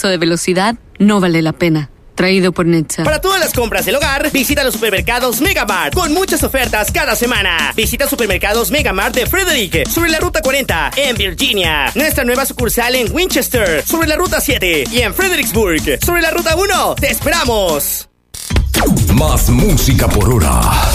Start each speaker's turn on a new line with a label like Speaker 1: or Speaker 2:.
Speaker 1: exceso de velocidad no vale la pena. Traído por Netza.
Speaker 2: Para todas las compras del hogar, visita los supermercados Megamart con muchas ofertas cada semana. Visita supermercados Megamart de Frederick sobre la ruta 40 en Virginia. Nuestra nueva sucursal en Winchester sobre la ruta 7 y en Fredericksburg sobre la ruta 1. ¡Te esperamos!
Speaker 3: Más música por hora.